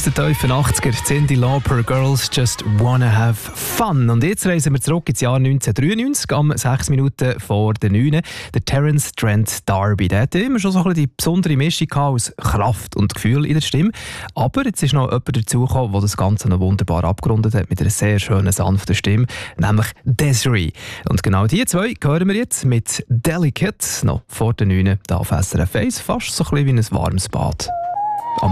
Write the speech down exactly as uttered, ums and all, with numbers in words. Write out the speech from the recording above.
Aus den tiefen achtziger, Cyndi Lauper, Girls Just Wanna Have Fun. Und jetzt reisen wir zurück ins Jahr neunzehnhundertdreiundneunzig, am sechs Minuten vor der neun. Der Terence Trent D'Arby, der hatte immer schon so ein bisschen die besondere Mischung aus Kraft und Gefühl in der Stimme. Aber jetzt ist noch jemand dazugekommen, der das Ganze noch wunderbar abgerundet hat mit einer sehr schönen, sanften Stimme, nämlich Desiree. Und genau die zwei hören wir jetzt mit Delicate, noch vor der neun, hier auf S R F eins, fast so ein bisschen wie ein warmes Bad.